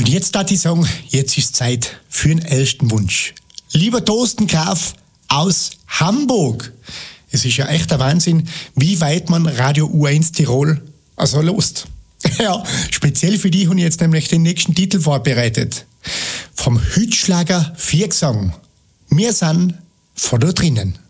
Und jetzt darf ich sagen, jetzt ist Zeit für den ersten Wunsch. Lieber Thorsten Graf aus Hamburg. Es ist ja echt der Wahnsinn, wie weit man Radio U1 Tirol also lost. Ja, speziell für dich habe ich jetzt nämlich den nächsten Titel vorbereitet. Vom Hütschlager Viergesang. Wir sind von da drinnen.